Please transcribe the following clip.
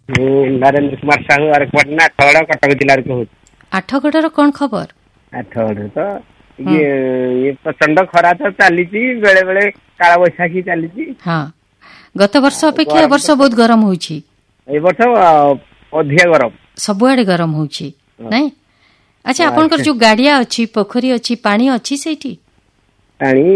ନରେନ୍ଦ୍ର କୁମାର ସାହୁ ଆରକପାଟନା ଆଠଗଡ଼ କଟକ ଜିଲ୍ଲାରୁ କହୁଛି। ଆଠଗଡ଼ର କଣ ଖବର? ଆଠଗଡ଼ ତ ଇଏ ପ୍ରଚଣ୍ଡ ଖରା ତ ଚାଲିଛି, ବେଳେ ବେଳେ କାଳବୈଶାଖୀ ଚାଲିଛି। ହଁ, ଗତ ବର୍ଷ ଅପେକ୍ଷା ଏ ବର୍ଷ ବହୁତ ଗରମ ହଉଛି। ଏ ବର୍ଷ ଅଧିକ ଗରମ, ସବୁଆଡେ ଗରମ ହଉଛି ନାଇଁ? ଆଚ୍ଛା, ଆପଣଙ୍କର ଯୋଉ ଗାଡିଆ ଅଛି, ପୋଖରୀ ଅଛି, ପାଣି ଅଛି ସେଇଠି? ପାଣି